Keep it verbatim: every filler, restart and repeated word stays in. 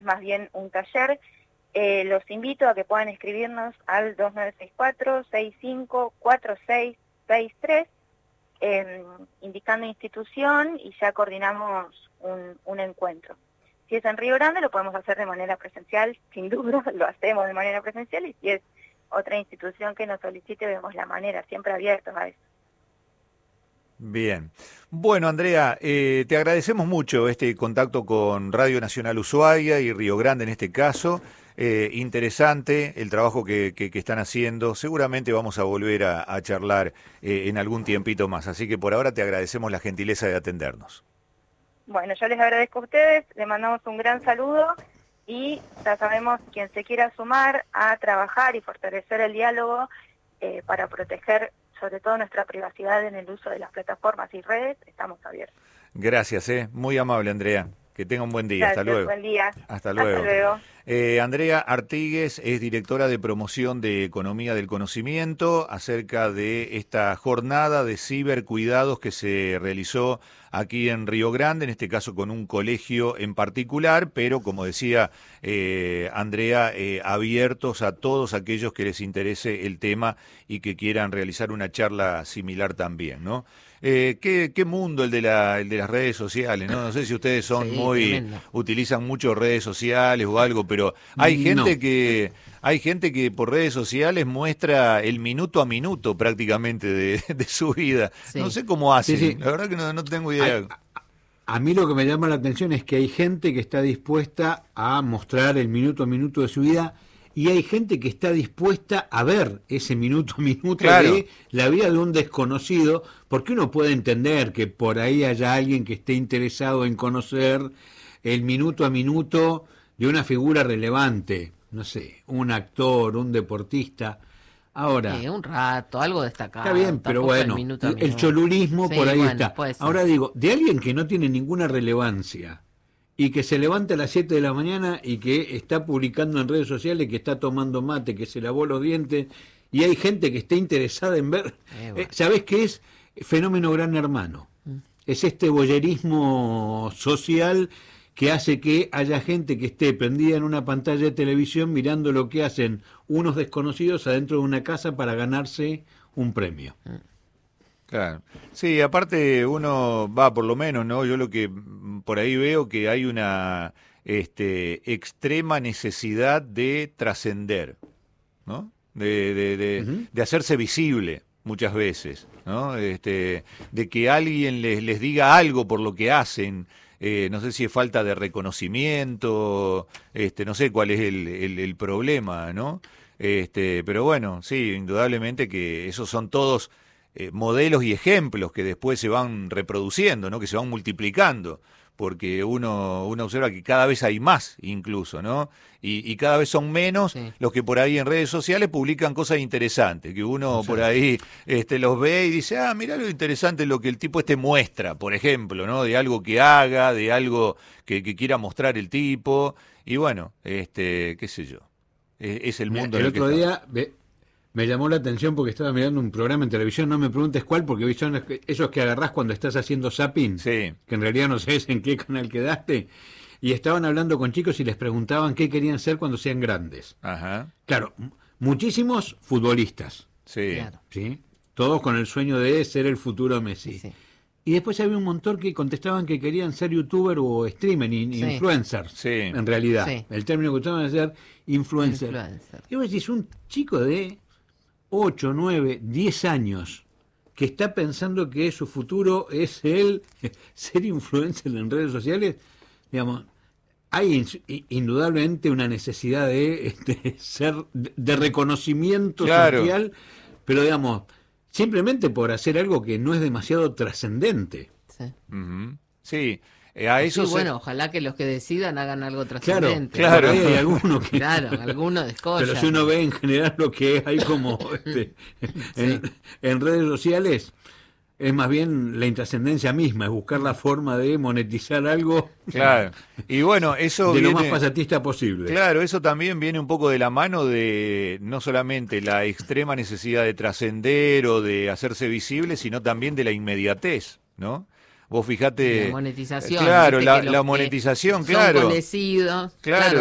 más bien un taller. Eh, los invito a que puedan escribirnos al dos nueve seis cuatro, seis cinco cuatro seis seis tres, eh, indicando institución, y ya coordinamos un, un encuentro. Si es en Río Grande, lo podemos hacer de manera presencial, sin duda, lo hacemos de manera presencial, y si es otra institución que nos solicite, vemos la manera, siempre abiertos a eso. Bien. Bueno, Andrea, eh, te agradecemos mucho este contacto con Radio Nacional Ushuaia y Río Grande en este caso. Eh, interesante el trabajo que, que, que están haciendo. Seguramente vamos a volver a, a charlar eh, en algún tiempito más. Así que por ahora te agradecemos la gentileza de atendernos. Bueno, yo les agradezco a ustedes, les mandamos un gran saludo y ya sabemos, quien se quiera sumar a trabajar y fortalecer el diálogo eh, para proteger sobre todo nuestra privacidad en el uso de las plataformas y redes, estamos abiertos. Gracias, eh. Muy amable, Andrea. Que tenga un buen día. Gracias, hasta luego. Buen día. Hasta luego. Hasta luego. Eh, Andrea Artigues es directora de promoción de Economía del Conocimiento acerca de esta jornada de cibercuidados que se realizó aquí en Río Grande, en este caso con un colegio en particular, pero como decía eh, Andrea, eh, abiertos a todos aquellos que les interese el tema y que quieran realizar una charla similar también, ¿no? Eh, ¿qué, qué mundo el de, la, el de las redes sociales, ¿no? No sé si ustedes son Sí, muy, tremendo. utilizan mucho redes sociales o algo, pero hay gente No. que hay gente que por redes sociales muestra el minuto a minuto prácticamente de, de su vida. Sí. No sé cómo hacen, Sí, sí. la verdad que no, no tengo idea. A, a mí lo que me llama la atención es que hay gente que está dispuesta a mostrar el minuto a minuto de su vida y hay gente que está dispuesta a ver ese minuto a minuto Claro. de la vida de un desconocido, porque uno puede entender que por ahí haya alguien que esté interesado en conocer el minuto a minuto de una figura relevante, no sé, un actor, un deportista. Ahora, Sí, un rato, algo destacado. está bien, pero tampoco bueno, el, minuto a el minuto. cholulismo Sí, por ahí bueno, está. puede ser. Ahora digo, de alguien que no tiene ninguna relevancia y que se levanta a las siete de la mañana y que está publicando en redes sociales que está tomando mate, que se lavó los dientes, y hay gente que está interesada en ver, Eh, bueno. eh, ¿sabés qué es? Fenómeno Gran Hermano. Mm. Es este voyerismo social que hace que haya gente que esté prendida en una pantalla de televisión mirando lo que hacen unos desconocidos adentro de una casa para ganarse un premio. Claro. Sí, aparte uno va por lo menos, ¿no? Yo lo que mm, por ahí veo que hay una este, extrema necesidad de trascender, ¿no? De, de, de, Ujú. de hacerse visible muchas veces, ¿no? Este, de que alguien les, les diga algo por lo que hacen. Eh, no sé si es falta de reconocimiento, este, no sé cuál es el, el, el problema, ¿no? Este, pero bueno, sí, indudablemente que esos son todos eh, modelos y ejemplos que después se van reproduciendo, ¿no? Que se van multiplicando, porque uno, uno observa que cada vez hay más incluso, ¿no? Y, y cada vez son menos Sí. los que por ahí en redes sociales publican cosas interesantes, que uno Sí. por ahí este, los ve y dice, ah, mirá lo interesante lo que el tipo este muestra, por ejemplo, ¿no? De algo que haga, de algo que, que quiera mostrar el tipo, y bueno, este, qué sé yo, es, es el Mira, mundo el en el que otro estamos. día me, me llamó la atención porque estaba mirando un programa en televisión, no me preguntes cuál, porque son esos que agarrás cuando estás haciendo zapping, Sí. que en realidad no sabes en qué canal quedaste, y estaban hablando con chicos y les preguntaban qué querían ser cuando sean grandes. Ajá, Claro, m- muchísimos futbolistas, sí. Claro. ¿sí? Todos con el sueño de ser el futuro Messi. Sí, sí. Y después había un montón que contestaban que querían ser youtuber o streamer, in- Sí. influencer, Sí. en realidad. Sí. El término que usaban es ser influencer. Influencer. Y vos decís, un chico de ocho, nueve, diez años que está pensando que su futuro es el ser influencer en redes sociales, digamos, hay ins- i- indudablemente una necesidad de, este, ser de, de reconocimiento Claro. social, pero digamos, simplemente por hacer algo que no es demasiado trascendente. Sí. Ujú. Sí, eh, a eso Sí, se- bueno, ojalá que los que decidan hagan algo Claro, trascendente. claro. por ahí hay algunos que... Claro, algunos descollan. Pero si uno ve en general lo que hay como este, en, en redes sociales, es más bien la intrascendencia misma, es buscar la forma de monetizar algo Claro. Y bueno, eso de lo viene- más pasatista posible. Claro, eso también viene un poco de la mano de no solamente la extrema necesidad de trascender o de hacerse visible, sino también de la inmediatez, ¿no? Vos fijate... La monetización. Claro, viste la, que los la que monetización, son claro. conocidos, Claro.